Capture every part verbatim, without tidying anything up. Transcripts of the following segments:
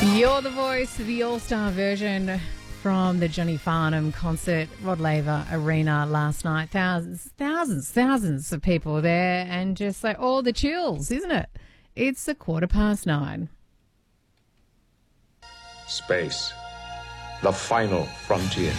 You're the voice, the all-star version from the Johnny Farnham concert, Rod Laver Arena last night. Thousands, thousands, thousands of people there, and just like all the chills, isn't it? It's a quarter past nine. Space, the final frontier.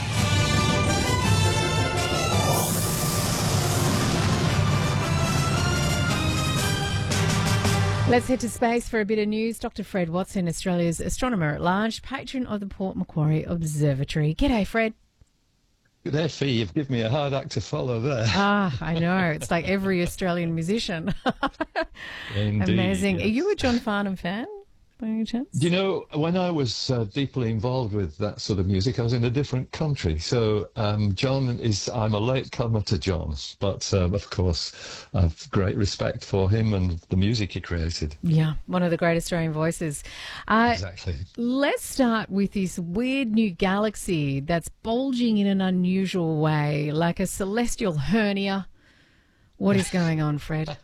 Let's head to space for a bit of news. Doctor Fred Watson, Australia's astronomer at large, patron of the Port Macquarie Observatory. G'day, Fred. G'day, Fee. You've given me a hard act to follow there. Ah, I know. It's like every Australian musician. Indeed, Amazing. yes. Are you a John Farnham fan, by any chance? You know, when I was uh, deeply involved with that sort of music, I was in a different country. So um, John is, I'm a late comer to John, but um, of course, I have great respect for him and the music he created. Yeah, one of the great Australian voices. Uh, Exactly. Let's start with this weird new galaxy that's bulging in an unusual way, like a celestial hernia. What is going on, Fred?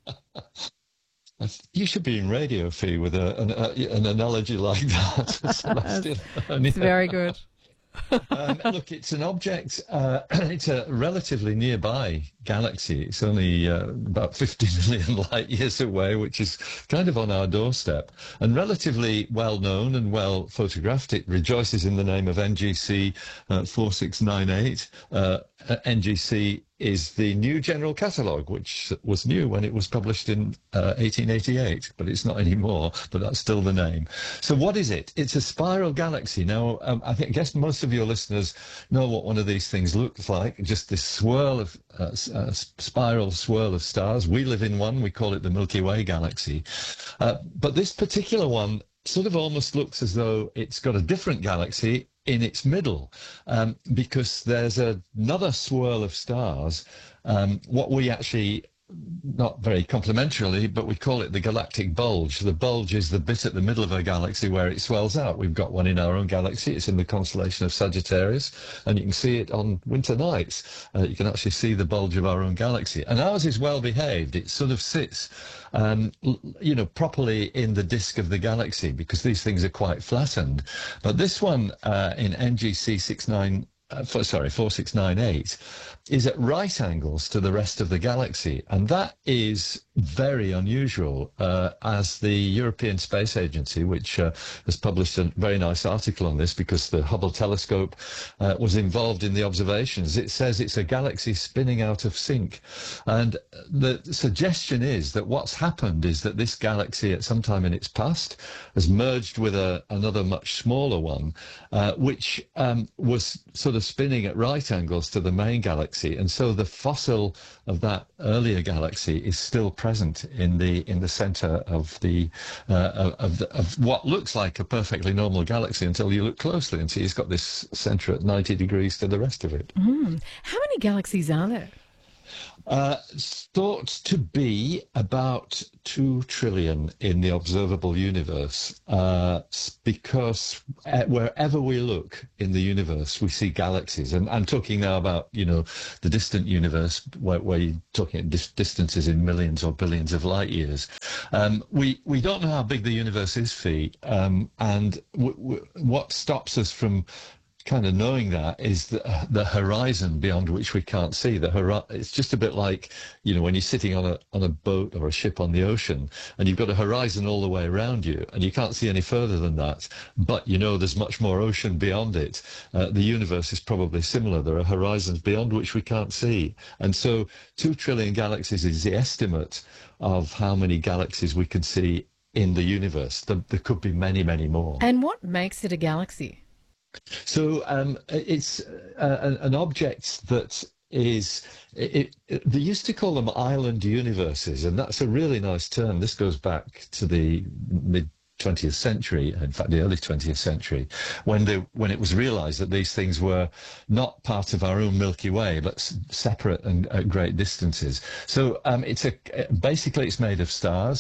You should be in radio, Fee, with a, an, a, an analogy like that. Celestial hernia. It's very good. um, look, it's an object, uh, it's a relatively nearby galaxy. It's only uh, about fifty million light years away, which is kind of on our doorstep, and relatively well known and well photographed. It rejoices in the name of N G C uh, four six nine eight. Uh, N G C is the New General Catalogue, which was new when it was published in uh, eighteen eighty-eight, but it's not anymore, but that's still the name. So what is it? It's a spiral galaxy. Now, um, I think, I guess most of your listeners know what one of these things looks like, just this swirl of, uh, uh, spiral swirl of stars. We live in one, we call it the Milky Way galaxy. Uh, but this particular one sort of almost looks as though it's got a different galaxy in its middle, um, because there's a, another swirl of stars, um, what we actually, not very complimentarily, but we call it the galactic bulge. The bulge is the bit at the middle of a galaxy where it swells out. We've got one in our own galaxy. It's in the constellation of Sagittarius, and you can see it on winter nights. Uh, you can actually see the bulge of our own galaxy. And ours is well behaved. It sort of sits, um, you know, properly in the disk of the galaxy, because these things are quite flattened. But this one uh, in N G C six nine, uh, for, sorry, four six nine eight, is at right angles to the rest of the galaxy, and that is very unusual, uh, as the European Space Agency, which uh, has published a very nice article on this because the Hubble telescope uh, was involved in the observations. It says it's a galaxy spinning out of sync, and the suggestion is that what's happened is that this galaxy at some time in its past has merged with a, another much smaller one, uh, which um, was sort of spinning at right angles to the main galaxy. And so the fossil of that earlier galaxy is still present in the in the center of the uh, of, the, of what looks like a perfectly normal galaxy until you look closely and see it's got this center at ninety degrees to the rest of it. Mm. How many galaxies are there? Uh, thought to be about two trillion in the observable universe, uh, because wherever we look in the universe, we see galaxies. And I'm talking now about, you know, the distant universe, where, where you're talking at dis distances in millions or billions of light years. Um, we, we don't know how big the universe is, Fee, um, and w w what stops us from kind of knowing that is the, the horizon beyond which we can't see. The hori it's just a bit like, you know, when you're sitting on a on a boat or a ship on the ocean, and you've got a horizon all the way around you, and you can't see any further than that, but you know there's much more ocean beyond it. Uh, the universe is probably similar. There are horizons beyond which we can't see, and so two trillion galaxies is the estimate of how many galaxies we can see in the universe. There, there could be many, many more. And what makes it a galaxy? So um, it's uh, an object that is, it, it, they used to call them island universes, and that's a really nice term. This goes back to the mid twentieth century, in fact the early twentieth century, when they when it was realized that these things were not part of our own Milky Way, but s separate and at great distances. So um, it's a basically it's made of stars.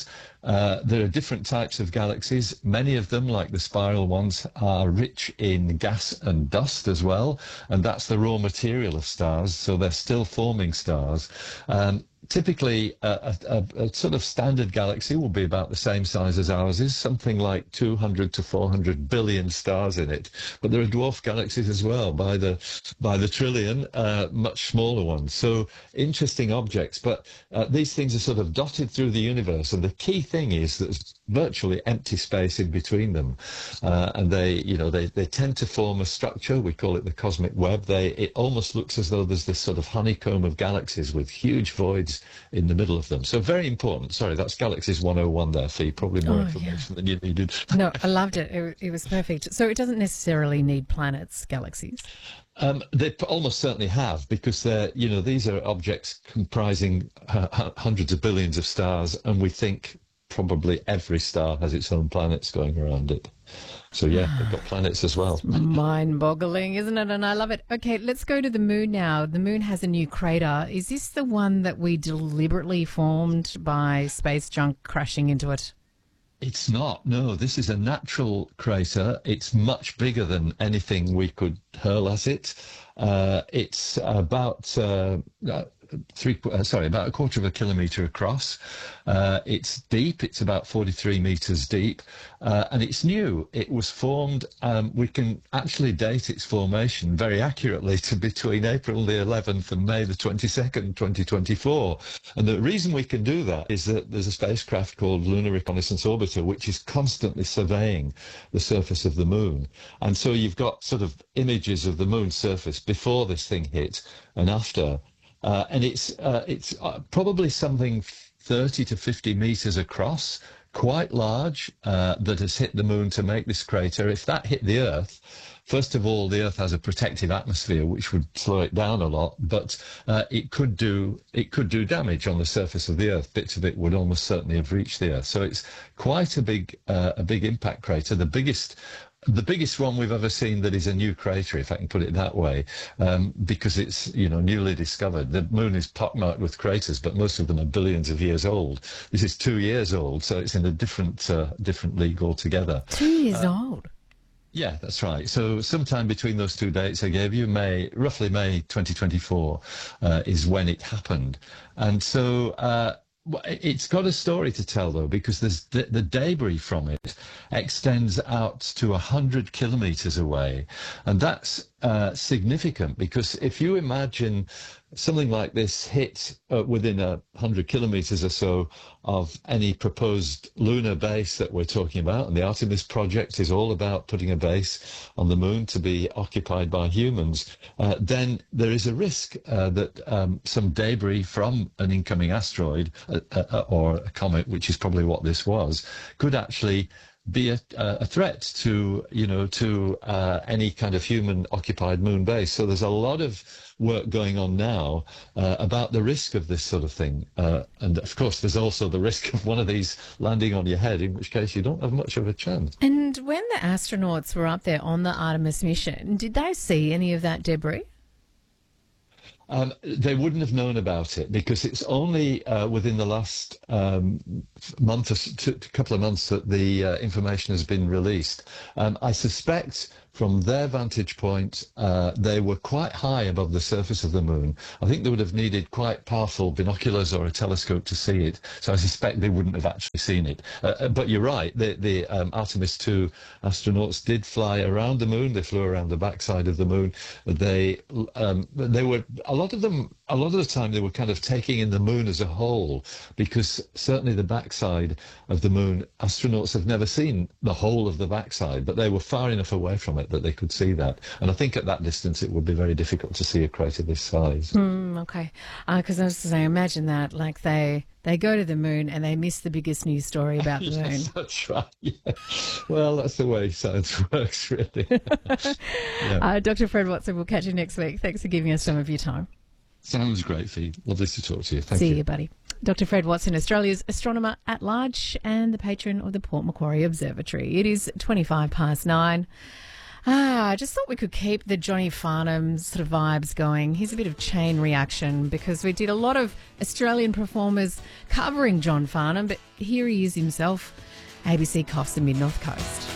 Uh, there are different types of galaxies. Many of them, like the spiral ones, are rich in gas and dust as well, and that's the raw material of stars, so they're still forming stars. Um, Typically, a, a, a sort of standard galaxy will be about the same size as ours is, something like two hundred to four hundred billion stars in it. But there are dwarf galaxies as well, by the by the trillion, uh, much smaller ones. So interesting objects. But uh, these things are sort of dotted through the universe, and the key thing is that there's virtually empty space in between them, uh, and they, you know, they they tend to form a structure. We call it the cosmic web. They it almost looks as though there's this sort of honeycomb of galaxies with huge voids in the middle of them. So very important. Sorry, that's Galaxies one oh one there, Fee. Probably more Oh, information yeah. than you needed. No, I loved it. it. It was perfect. So it doesn't necessarily need planets, galaxies. Um, they p- almost certainly have, because they're, you know, these are objects comprising uh, hu- hundreds of billions of stars, and we think probably every star has its own planets going around it. So yeah, they've got planets as well. Mind-boggling, isn't it? And I love it. Okay, let's go to the moon now. The moon has a new crater. Is this the one that we deliberately formed by space junk crashing into it? It's not. No, this is a natural crater. It's much bigger than anything we could hurl at it. Uh, it's about uh, uh, three, uh, sorry, about a quarter of a kilometre across. Uh, it's deep. It's about forty-three metres deep, uh, and it's new. It was formed. Um, we can actually date its formation very accurately to between April the eleventh and May the twenty-second, twenty twenty-four. And the reason we can do that is that there's a spacecraft called Lunar Reconnaissance Orbiter, which is constantly surveying the surface of the moon. And so you've got sort of images of the moon's surface before this thing hit and after. Uh, and it's uh, it's uh, probably something thirty to fifty meters across, quite large, uh, that has hit the moon to make this crater. If that hit the Earth, first of all, the Earth has a protective atmosphere which would slow it down a lot, but uh, it could do it could do damage on the surface of the Earth. Bits of it would almost certainly have reached the Earth. So it's quite a big uh, a big impact crater, the biggest. The biggest one we've ever seen that is a new crater, if I can put it that way, um, because it's, you know, newly discovered. The moon is pockmarked with craters, but most of them are billions of years old. This is two years old, so it's in a different uh, different league altogether. Two years old. Yeah, that's right. So sometime between those two dates I gave you, May, roughly May twenty twenty-four, uh, is when it happened. And so uh, well, it's got a story to tell, though, because there's the, the debris from it extends out to one hundred kilometers away. And that's uh, significant, because if you imagine something like this hit uh, within a hundred kilometers or so of any proposed lunar base that we're talking about, and the Artemis project is all about putting a base on the moon to be occupied by humans, uh, then there is a risk uh, that um, some debris from an incoming asteroid uh, uh, or a comet, which is probably what this was, could actually be a, a threat to, you know, to uh, any kind of human-occupied moon base. So there's a lot of work going on now uh, about the risk of this sort of thing. Uh, and of course, there's also the risk of one of these landing on your head, in which case you don't have much of a chance. And when the astronauts were up there on the Artemis mission, did they see any of that debris? Um, they wouldn't have known about it, because it's only uh, within the last um, month or two, couple of months that the uh, information has been released. Um, I suspect from their vantage point, uh, they were quite high above the surface of the moon. I think they would have needed quite powerful binoculars or a telescope to see it. So I suspect they wouldn't have actually seen it. Uh, but you're right, the, the um, Artemis two astronauts did fly around the moon. They flew around the backside of the moon. They, um, they were, a lot of them, a lot of the time they were kind of taking in the moon as a whole, because certainly the backside of the moon, astronauts have never seen the whole of the backside, but they were far enough away from it that they could see that. And I think at that distance it would be very difficult to see a crater this size. Mm, okay. Because uh, I was saying, imagine that, like they they go to the moon and they miss the biggest news story about the moon. Yes, that's right. Yeah. Well, that's the way science works, really. Yeah. uh, Doctor Fred Watson, we'll catch you next week. Thanks for giving us some of your time. Sounds great, Fee. Lovely to talk to you. Thank See you. you, buddy. Doctor Fred Watson, Australia's astronomer at large and the patron of the Port Macquarie Observatory. It is twenty-five past nine. Ah, I just thought we could keep the Johnny Farnham sort of vibes going. He's a bit of chain reaction because we did a lot of Australian performers covering John Farnham, but here he is himself, A B C Coffs and Mid North Coast.